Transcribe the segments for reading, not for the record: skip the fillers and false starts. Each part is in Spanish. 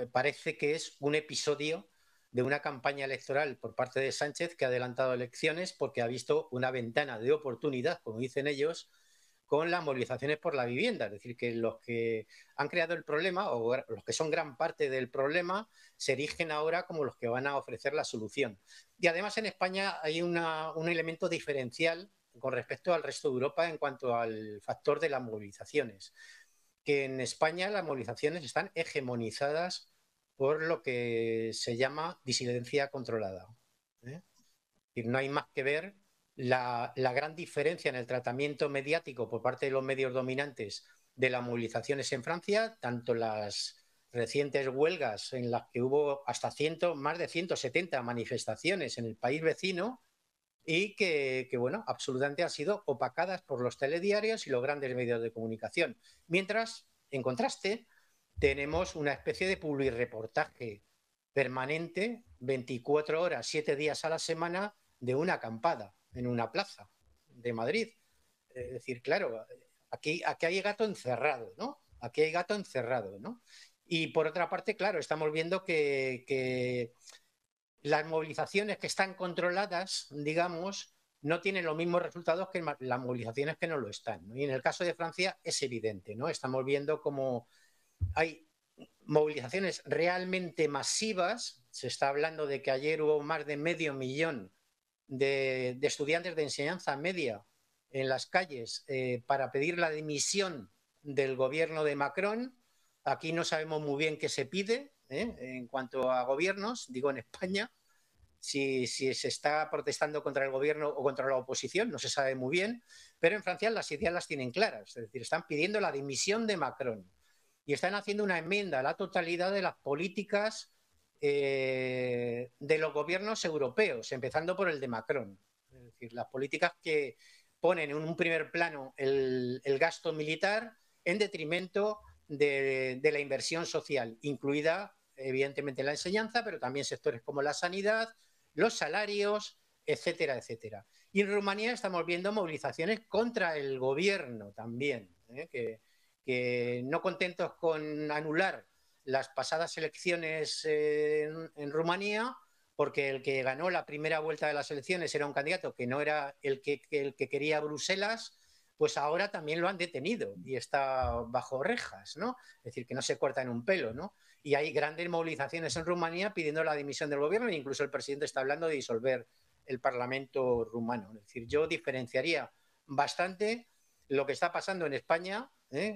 parece que es un episodio de una campaña electoral por parte de Sánchez que ha adelantado elecciones porque ha visto una ventana de oportunidad, como dicen ellos, con las movilizaciones por la vivienda. Es decir, que los que han creado el problema o los que son gran parte del problema se erigen ahora como los que van a ofrecer la solución. Y además en España hay un elemento diferencial con respecto al resto de Europa en cuanto al factor de las movilizaciones, que en España las movilizaciones están hegemonizadas por lo que se llama disidencia controlada. Es decir, no hay más que ver la gran diferencia en el tratamiento mediático por parte de los medios dominantes de las movilizaciones en Francia, tanto las recientes huelgas en las que hubo hasta más de 170 manifestaciones en el país vecino y que, bueno, absolutamente han sido opacadas por los telediarios y los grandes medios de comunicación. Mientras, en contraste, tenemos una especie de publirreportaje permanente, 24 horas, 7 días a la semana, de una acampada en una plaza de Madrid. Es decir, claro, aquí hay gato encerrado, ¿no? Aquí hay gato encerrado, ¿no? Y por otra parte, claro, estamos viendo que las movilizaciones que están controladas, digamos, no tienen los mismos resultados que las movilizaciones que no lo están, ¿no? Y en el caso de Francia es evidente, ¿no? Estamos viendo cómo hay movilizaciones realmente masivas. Se está hablando de que ayer hubo más de 500.000 de estudiantes de enseñanza media en las calles para pedir la dimisión del gobierno de Macron. Aquí no sabemos muy bien qué se pide en cuanto a gobiernos, digo en España. Si se está protestando contra el gobierno o contra la oposición, no se sabe muy bien, pero en Francia las ideas las tienen claras, es decir, están pidiendo la dimisión de Macron y están haciendo una enmienda a la totalidad de las políticas de los gobiernos europeos, empezando por el de Macron. Es decir, las políticas que ponen en un primer plano el gasto militar en detrimento de la inversión social, incluida evidentemente la enseñanza, pero también sectores como la sanidad, los salarios, etcétera, etcétera. Y en Rumanía estamos viendo movilizaciones contra el gobierno también, que no contentos con anular las pasadas elecciones en Rumanía, porque el que ganó la primera vuelta de las elecciones era un candidato que no era el que quería Bruselas, pues ahora también lo han detenido y está bajo rejas, ¿no? Es decir, que no se corta en un pelo, ¿no? Y hay grandes movilizaciones en Rumanía pidiendo la dimisión del gobierno e incluso el presidente está hablando de disolver el Parlamento rumano. Es decir, yo diferenciaría bastante lo que está pasando en España,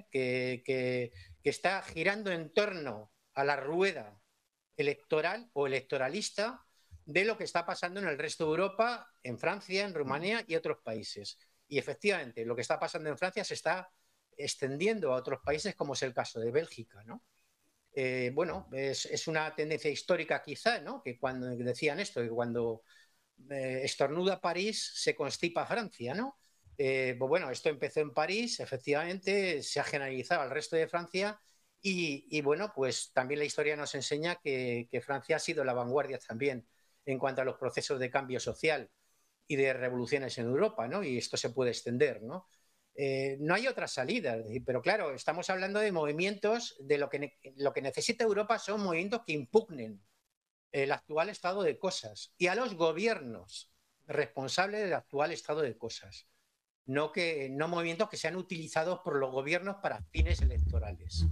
que está girando en torno a la rueda electoral o electoralista de lo que está pasando en el resto de Europa, en Francia, en Rumanía y otros países. Y efectivamente, lo que está pasando en Francia se está extendiendo a otros países, como es el caso de Bélgica, ¿no? Bueno, es una tendencia histórica quizá, ¿no? Que cuando decían esto, que cuando estornuda París, se constipa Francia, ¿no? Pues bueno, esto empezó en París, efectivamente, se ha generalizado al resto de Francia y bueno, pues también la historia nos enseña que Francia ha sido la vanguardia también en cuanto a los procesos de cambio social y de revoluciones en Europa, ¿no? Y esto se puede extender, ¿no? No hay otra salida, pero claro, estamos hablando de movimientos, de lo que necesita Europa son movimientos que impugnen el actual estado de cosas y a los gobiernos responsables del actual estado de cosas, no movimientos que sean utilizados por los gobiernos para fines electorales.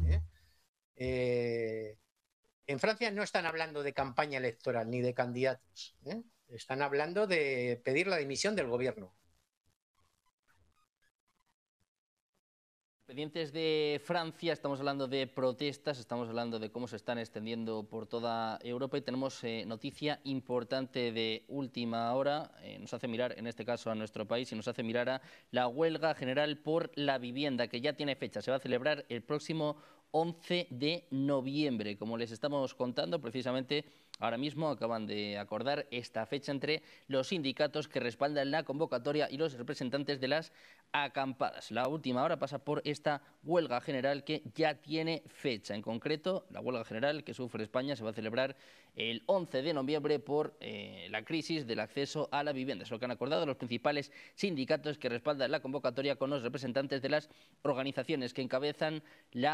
En Francia no están hablando de campaña electoral ni de candidatos, están hablando de pedir la dimisión del gobierno. Pendientes de Francia, estamos hablando de protestas, estamos hablando de cómo se están extendiendo por toda Europa y tenemos noticia importante de última hora, nos hace mirar en este caso a nuestro país y nos hace mirar a la huelga general por la vivienda que ya tiene fecha, se va a celebrar el próximo 11 de noviembre, como les estamos contando precisamente. Ahora mismo acaban de acordar esta fecha entre los sindicatos que respaldan la convocatoria y los representantes de las acampadas. La última hora pasa por esta huelga general que ya tiene fecha. En concreto, la huelga general que sufre España se va a celebrar el 11 de noviembre por la crisis del acceso a la vivienda. Es lo que han acordado los principales sindicatos que respaldan la convocatoria con los representantes de las organizaciones que encabezan la protesta.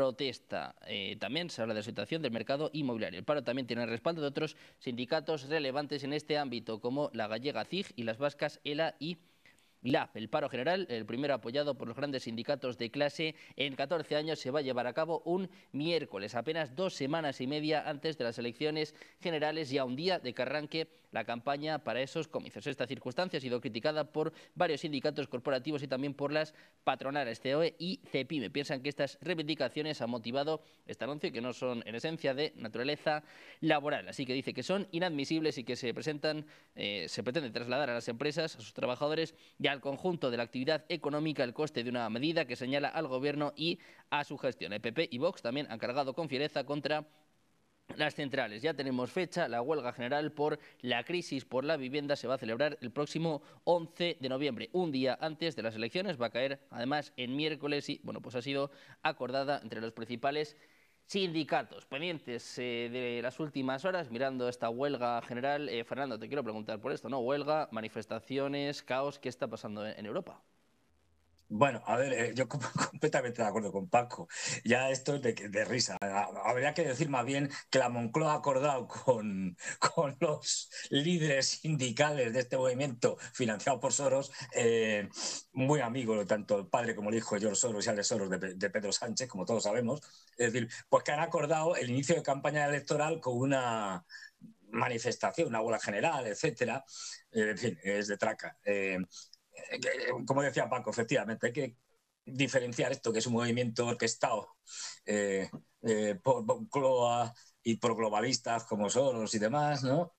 protesta. También se habla de la situación del mercado inmobiliario. El paro también tiene el respaldo de otros sindicatos relevantes en este ámbito, como la gallega CIG y las vascas ELA y LAB. El paro general, el primero apoyado por los grandes sindicatos de clase en 14 años, se va a llevar a cabo un miércoles, apenas 2 semanas y media antes de las elecciones generales y a un día de que arranque la campaña para esos comicios. Esta circunstancia ha sido criticada por varios sindicatos corporativos y también por las patronales COE y CEPIME. Piensan que estas reivindicaciones han motivado este anuncio y que no son en esencia de naturaleza laboral. Así que dice que son inadmisibles y que se pretende trasladar a las empresas, a sus trabajadores y al conjunto de la actividad económica el coste de una medida que señala al Gobierno y a su gestión. El PP y Vox también han cargado con fiereza contra las centrales. Ya tenemos fecha, la huelga general por la crisis por la vivienda se va a celebrar el próximo 11 de noviembre, un día antes de las elecciones. Va a caer además en miércoles y bueno, pues ha sido acordada entre los principales sindicatos. Pendientes de las últimas horas, mirando esta huelga general. Fernando, te quiero preguntar por esto, ¿no? Huelga, manifestaciones, caos, ¿qué está pasando en Europa? Bueno, a ver, yo completamente de acuerdo con Paco. Ya esto es de risa. Habría que decir más bien que la Moncloa ha acordado con los líderes sindicales de este movimiento financiado por Soros, muy amigo tanto el padre como el hijo de George Soros y Alex Soros de Pedro Sánchez, como todos sabemos. Es decir, pues que han acordado el inicio de campaña electoral con una manifestación, una huelga general, etcétera. En fin, es de traca. Como decía Paco, efectivamente, hay que diferenciar esto, que es un movimiento orquestado por Moncloa y por globalistas como Soros y demás, ¿no?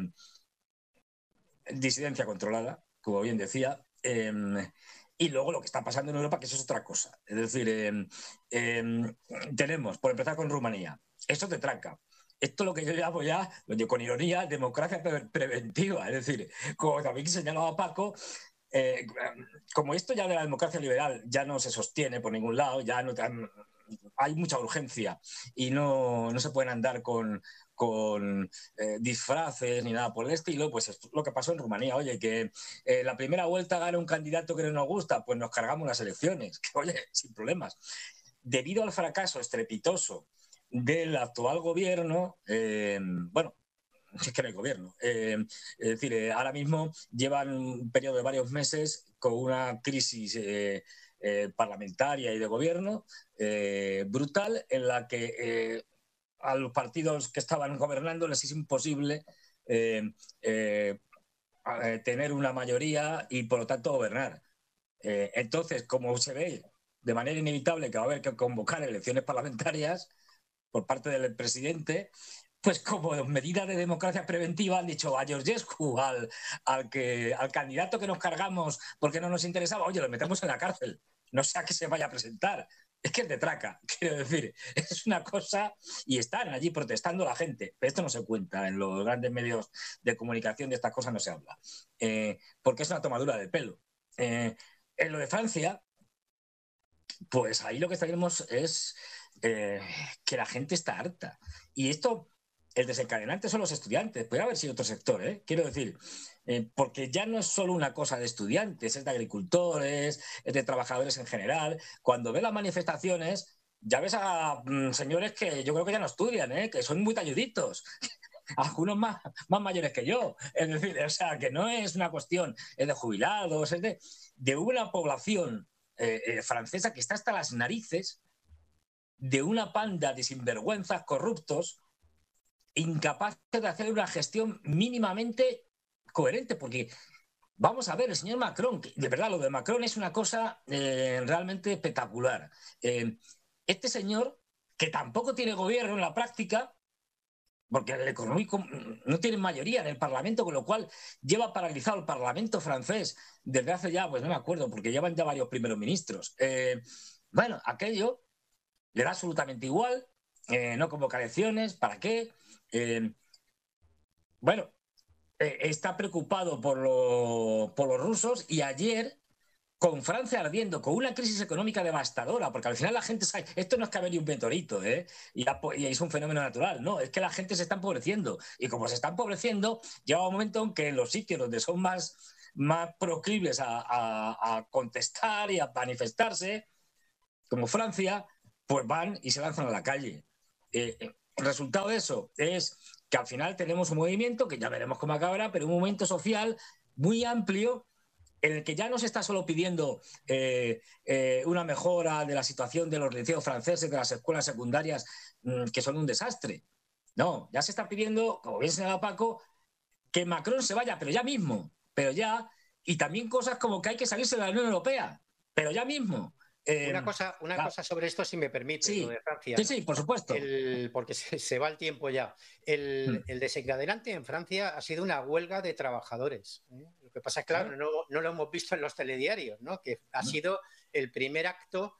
Disidencia controlada, como bien decía, y luego lo que está pasando en Europa, que eso es otra cosa. Es decir, tenemos, por empezar con Rumanía, esto te tranca. Esto es lo que yo llamo ya, con ironía, democracia preventiva. Es decir, como también señalaba Paco, como esto ya de la democracia liberal ya no se sostiene por ningún lado, ya no hay mucha urgencia y no se pueden andar con disfraces ni nada por el estilo, pues es lo que pasó en Rumanía. Oye, que la primera vuelta gana un candidato que no nos gusta, pues nos cargamos las elecciones, que, oye, sin problemas. Debido al fracaso estrepitoso del actual gobierno, bueno, es que no hay gobierno. Es decir, ahora mismo llevan un periodo de varios meses con una crisis parlamentaria y de gobierno brutal, en la que a los partidos que estaban gobernando les es imposible tener una mayoría y por lo tanto gobernar. Entonces, como se ve de manera inevitable que va a haber que convocar elecciones parlamentarias por parte del presidente, pues como medida de democracia preventiva han dicho a Georgescu, al candidato que nos cargamos porque no nos interesaba, oye, lo metemos en la cárcel, no sea que se vaya a presentar. Es que es de traca, quiero decir, es una cosa, y están allí protestando la gente, pero esto no se cuenta en los grandes medios de comunicación, de estas cosas no se habla, porque es una tomadura de pelo. En lo de Francia, pues ahí lo que tenemos es que la gente está harta. Y esto, el desencadenante son los estudiantes, puede haber sido otro sector, quiero decir, porque ya no es solo una cosa de estudiantes, es de agricultores, es de trabajadores en general. Cuando ves las manifestaciones, ya ves a señores que yo creo que ya no estudian, que son muy talluditos. Algunos más mayores que yo. Es decir, o sea, que no es una cuestión de jubilados, es de una población francesa que está hasta las narices de una panda de sinvergüenzas corruptos incapaces de hacer una gestión mínimamente coherente, porque vamos a ver, el señor Macron, que de verdad lo de Macron es una cosa realmente espectacular. Este señor, que tampoco tiene gobierno en la práctica, porque el económico no tiene mayoría en el Parlamento, con lo cual lleva paralizado el Parlamento francés desde hace ya, pues no me acuerdo, porque llevan ya varios primeros ministros. Bueno, aquello le da absolutamente igual, no convoca elecciones, ¿para qué? Bueno, está preocupado por los rusos, y ayer, con Francia ardiendo, con una crisis económica devastadora, porque al final la gente sabe, esto no es que ha venido un meteorito, y es un fenómeno natural, no, es que la gente se está empobreciendo, y como se está empobreciendo, llega un momento en que en los sitios donde son más proclives a contestar y a manifestarse, como Francia, pues van y se lanzan a la calle. El resultado de eso es que al final tenemos un movimiento, que ya veremos cómo acabará, pero un movimiento social muy amplio en el que ya no se está solo pidiendo una mejora de la situación de los liceos franceses, de las escuelas secundarias, que son un desastre. No, ya se está pidiendo, como bien señalaba Paco, que Macron se vaya, pero ya mismo, pero ya, y también cosas como que hay que salirse de la Unión Europea, pero ya mismo. Una cosa sobre esto, si me permite, lo Sí, de Francia, sí, sí, por supuesto. porque se va el tiempo ya. El desencadenante en Francia ha sido una huelga de trabajadores. Lo que pasa es, claro, no lo hemos visto en los telediarios, ¿no? Que ha sido el primer acto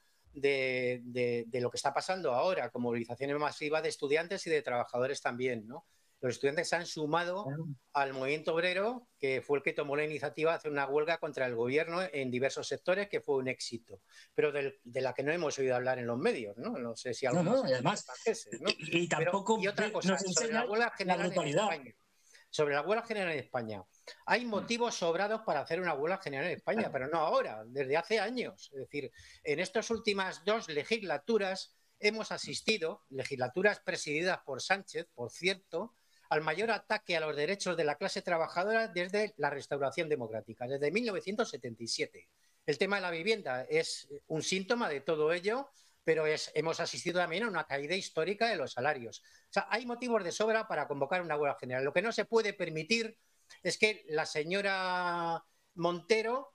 de lo que está pasando ahora, con movilizaciones masivas de estudiantes y de trabajadores también, ¿no? Los estudiantes se han sumado al movimiento obrero, que fue el que tomó la iniciativa de hacer una huelga contra el gobierno en diversos sectores, que fue un éxito, pero de la que no hemos oído hablar en los medios, ¿no? No sé si algunos franceses, ¿no? Y tampoco y otra cosa, nos sobre la huelga general en España. Sobre la huelga general en España. Hay motivos sobrados para hacer una huelga general en España, pero no ahora, desde hace años. Es decir, en estas últimas 2 legislaturas hemos asistido, legislaturas presididas por Sánchez, por cierto, al mayor ataque a los derechos de la clase trabajadora desde la restauración democrática, desde 1977. El tema de la vivienda es un síntoma de todo ello, pero hemos asistido también a una caída histórica de los salarios. O sea, hay motivos de sobra para convocar una huelga general. Lo que no se puede permitir es que la señora Montero,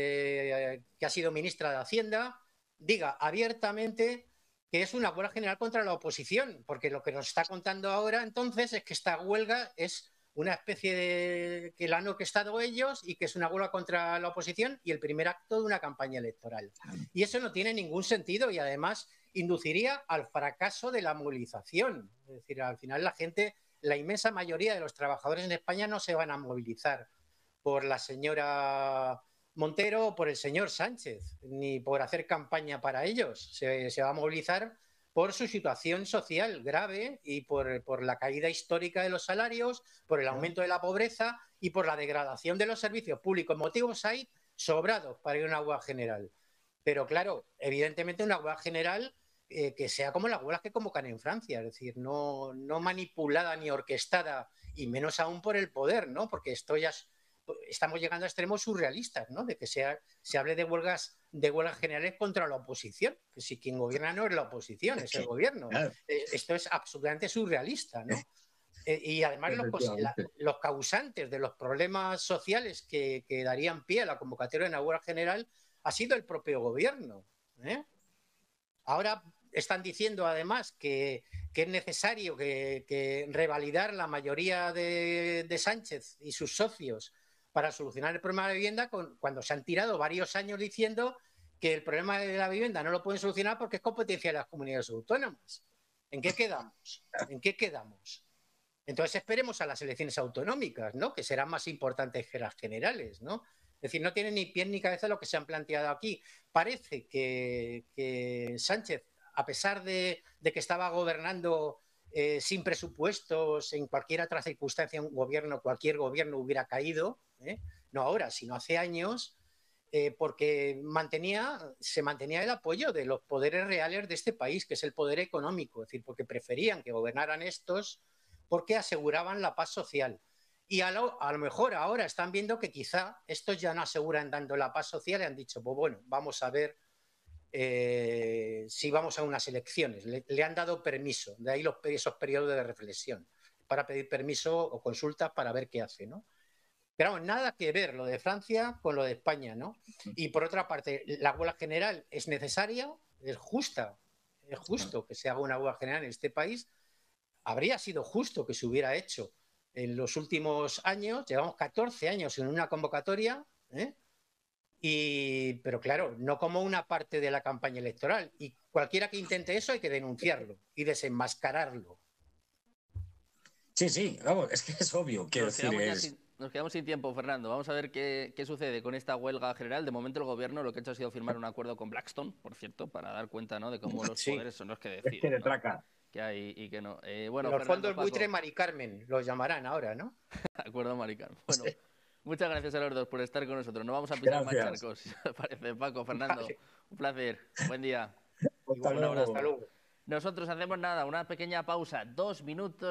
que ha sido ministra de Hacienda, diga abiertamente que es una huelga general contra la oposición, porque lo que nos está contando ahora entonces es que esta huelga es una especie de que la han orquestado ellos y que es una huelga contra la oposición y el primer acto de una campaña electoral. Y eso no tiene ningún sentido y además induciría al fracaso de la movilización. Es decir, al final la gente, la inmensa mayoría de los trabajadores en España no se van a movilizar por la señora Montero o por el señor Sánchez, ni por hacer campaña para ellos. Se va a movilizar por su situación social grave y por la caída histórica de los salarios, por el aumento de la pobreza y por la degradación de los servicios públicos. Motivos hay sobrados para ir a una huelga general. Pero claro, evidentemente una huelga general que sea como las huelgas que convocan en Francia, es decir, no manipulada ni orquestada, y menos aún por el poder, ¿no? Porque esto ya estamos llegando a extremos surrealistas, ¿no? De que se hable de huelgas generales contra la oposición, que si quien gobierna no es la oposición, es el gobierno. Esto es absolutamente surrealista, ¿no? Y además los causantes de los problemas sociales que darían pie a la convocatoria de una huelga general ha sido el propio gobierno. Ahora están diciendo además que es necesario que revalidar la mayoría de Sánchez y sus socios para solucionar el problema de la vivienda, cuando se han tirado varios años diciendo que el problema de la vivienda no lo pueden solucionar porque es competencia de las comunidades autónomas. ¿En qué quedamos? ¿En qué quedamos? Entonces esperemos a las elecciones autonómicas, ¿no? Que serán más importantes que las generales, ¿no? Es decir, no tiene ni pie ni cabeza lo que se han planteado aquí. Parece que Sánchez, a pesar de que estaba gobernando sin presupuestos, en cualquier otra circunstancia, cualquier gobierno hubiera caído, no ahora, sino hace años, porque se mantenía el apoyo de los poderes reales de este país, que es el poder económico, es decir, porque preferían que gobernaran estos porque aseguraban la paz social. Y a lo mejor ahora están viendo que quizá estos ya no aseguran dando la paz social y han dicho, pues bueno, vamos a ver si vamos a unas elecciones. Le han dado permiso, de ahí esos periodos de reflexión, para pedir permiso o consultas para ver qué hace, ¿no? Pero vamos, nada que ver lo de Francia con lo de España, ¿no? Y por otra parte, la huelga general es necesaria, es justa, es justo que se haga una huelga general en este país. Habría sido justo que se hubiera hecho en los últimos años, llevamos 14 años en una convocatoria, pero claro, no como una parte de la campaña electoral. Y cualquiera que intente eso hay que denunciarlo y desenmascararlo. Sí, sí, vamos, es que es obvio. Nos quedamos sin tiempo, Fernando. Vamos a ver qué sucede con esta huelga general. De momento el gobierno lo que ha hecho ha sido firmar un acuerdo con Blackstone, por cierto, para dar cuenta, ¿no?, de cómo los poderes son los que deciden. Es que de traca. Que hay y que no. Bueno, los fondos buitre Mari Carmen los llamarán ahora, ¿no? De acuerdo, Mari Carmen. Bueno, muchas gracias a los dos por estar con nosotros. No vamos a pisar más charcos, si os parece. Paco, Fernando, un placer. Buen día. Hasta Un abrazo. luego. Hasta luego. Nosotros hacemos nada, una pequeña pausa, 2 minutos.